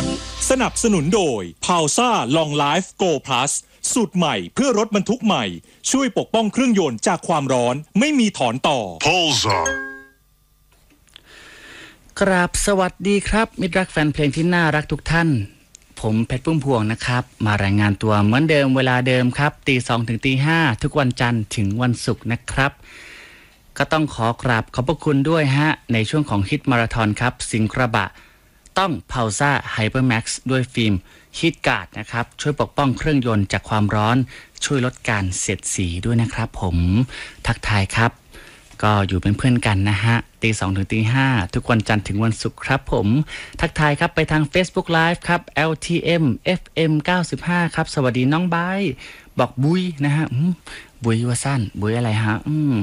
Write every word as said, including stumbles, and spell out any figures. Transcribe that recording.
สนับสนุนโดย พาวซ่า Long Life Go Plus สูตรใหม่เพื่อรถบรรทุกใหม่ช่วยปกป้องเครื่องยนต์จากความร้อนไม่มีถอนต่อ Pulsar กราบสวัสดีครับมิตรรักแฟนเพลงที่น่ารักทุกท่านผมเพชรปุ้มพวงนะครับมารายงานตัวเหมือนเดิมเวลาเดิมครับตีสองถึงตีห้าทุกวันจันทร์ถึงวันศุกร์นะครับก็ต้องขอกราบขอบพระคุณด้วยฮะในช่วงของฮิตมาราธอนครับสิงกระบะต้องพาวซ่าไฮเปอร์แม็กซ์ด้วยฟิล์มฮีทการ์ดนะครับช่วยปกป้องเครื่องยนต์จากความร้อนช่วยลดการเสียดสีด้วยนะครับผมทักทายครับก็อยู่เป็นเพื่อนกันนะฮะตีสองถึงตีห้าทุกวันจันทร์ถึงวันศุกร์ครับผมทักทายครับไปทาง Facebook Live ครับ แอล ที เอ็ม เอฟ เอ็ม เก้าสิบห้าครับสวัสดีน้องไบร์ทบอกบุยนะฮะบุยวะสั้นบุยอะไรฮะอืม